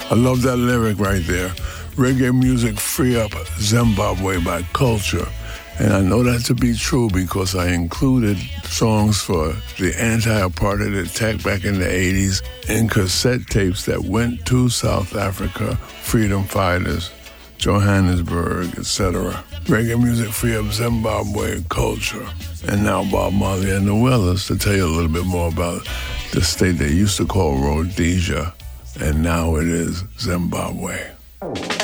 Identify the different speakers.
Speaker 1: I love that lyric right there. Reggae music free up Zimbabwe by Culture. And I know that to be true because I included songs for the anti-apartheid attack back in the 80s in cassette tapes that went to South Africa, freedom fighters, Johannesburg, etc. Reggae music free up Zimbabwe Culture. And now Bob Marley and the Wailers to tell you a little bit more about the state they used to call Rhodesia, and now it is Zimbabwe.